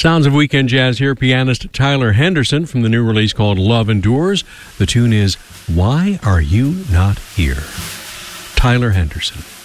Sounds of weekend jazz here. Pianist Tyler Henderson from the new release called Love Endures. The tune is Why Are You Not Here? Tyler Henderson.